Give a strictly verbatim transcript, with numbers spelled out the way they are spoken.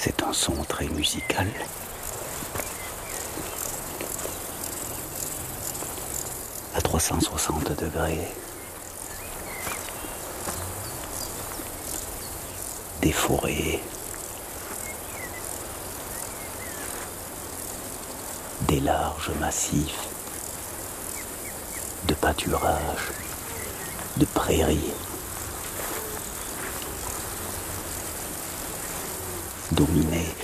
C'est un son très musical. À trois cent soixante degrés. Des forêts. Des larges massifs. De pâturages. De prairies. Dominés